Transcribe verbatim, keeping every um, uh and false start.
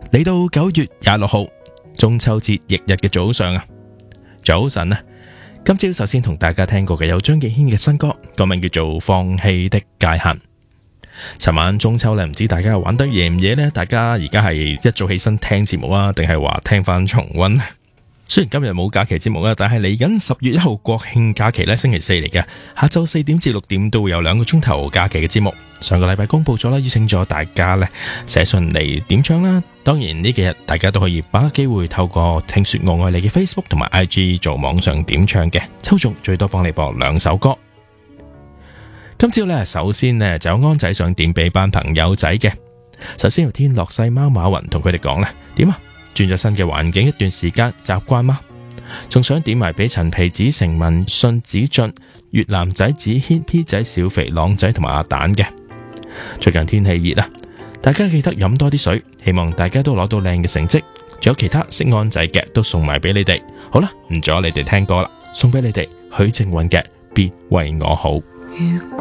嚟到九月廿六號中秋節翌日嘅早上啊，早晨啊！今朝首先同大家聽過嘅有張敬軒嘅新歌，個名叫做《放棄的界限》。尋晚中秋咧，唔知大家玩得夜唔夜呢？大家而家係一早起身聽節目啊，定係話聽翻重溫？雖然今日冇假期節目啦，但係嚟緊十月一號國慶假期咧，星期四嚟嘅，下晝四點至六點都會有兩個鐘頭假期嘅節目。上個禮拜公布咗啦，邀請咗大家咧寫信嚟點唱啦。當然呢幾日大家都可以把握機會透過聽說我愛你嘅 Facebook 同埋 I G 做網上點唱嘅，抽中最多幫你播兩首歌。今朝咧，首先呢就有安仔想點俾班朋友仔嘅。首先由天落細貓馬雲同佢哋講咧，點啊？轉咗新嘅環境一段時間，習慣嗎？仲想點埋俾陳皮子、成文、信子俊、越南仔、子軒、P 仔、小肥、朗仔同埋阿蛋嘅。最近天氣熱啊，大家記得飲多啲水，希望大家都攞到靚嘅成績。仲有其他識安仔嘅都送埋俾你哋。好啦，唔阻你哋聽歌啦，送俾你哋許靖韻嘅《別為我好》。